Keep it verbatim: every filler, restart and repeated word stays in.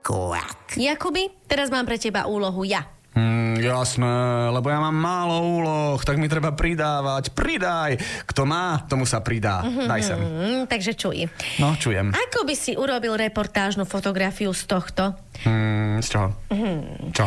kvak. Jakuby, teraz mám pre teba úlohu ja. Mm, jasné, lebo ja mám málo úloh, tak mi treba pridávať. Pridaj! Kto má, tomu sa pridá. Daj sem. Mm, takže čuj. No, čujem. Ako by si urobil reportážnu fotografiu z tohto? Mm, z čoho? Mm. Čo?